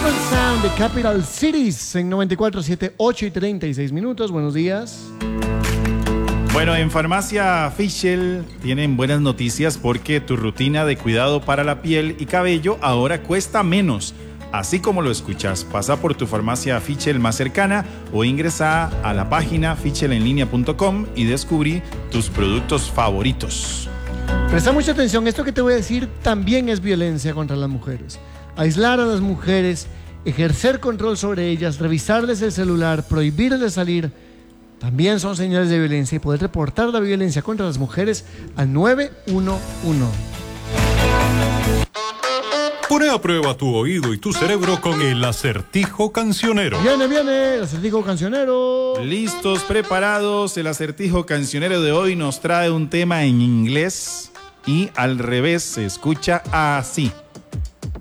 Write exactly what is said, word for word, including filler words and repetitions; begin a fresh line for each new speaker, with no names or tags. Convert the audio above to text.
Seventh Sound de Capital Cities en noventa y cuatro punto siete, ocho y treinta y seis minutos. Buenos días.
Bueno, en Farmacia Fischel tienen buenas noticias porque tu rutina de cuidado para la piel y cabello ahora cuesta menos. Así como lo escuchas, pasa por tu farmacia Fischel más cercana o ingresa a la página fischel en línea punto com y descubrí tus productos favoritos.
Presta mucha atención, esto que te voy a decir también es violencia contra las mujeres. Aislar a las mujeres, ejercer control sobre ellas, revisarles el celular, prohibirles salir, también son señales de violencia y poder reportar la violencia contra las mujeres al nueve uno uno.
Pone a prueba tu oído y tu cerebro con el acertijo cancionero.
Viene, viene, el acertijo cancionero.
Listos, preparados. El acertijo cancionero de hoy nos trae un tema en inglés y al revés se escucha así.